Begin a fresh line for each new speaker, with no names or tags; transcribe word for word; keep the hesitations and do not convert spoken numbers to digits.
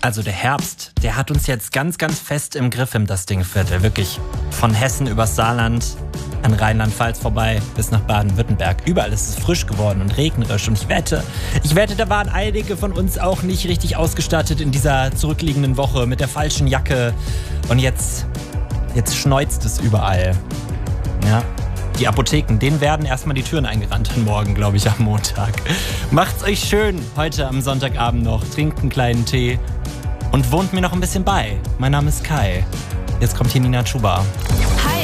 Also der Herbst, der hat uns jetzt ganz, ganz fest im Griff im Dastingviertel. Wirklich von Hessen übers Saarland, an Rheinland-Pfalz vorbei bis nach Baden-Württemberg. Überall ist es frisch geworden und regnerisch. Und ich wette, ich wette, da waren einige von uns auch nicht richtig ausgestattet in dieser zurückliegenden Woche mit der falschen Jacke. Und jetzt, jetzt schneuzt es überall. Ja. Die Apotheken, denen werden erstmal die Türen eingerannt an morgen, glaube ich, am Montag. Macht's euch schön heute am Sonntagabend noch. Trinkt einen kleinen Tee und wohnt mir noch ein bisschen bei. Mein Name ist Kai. Jetzt kommt hier Nina Chuba.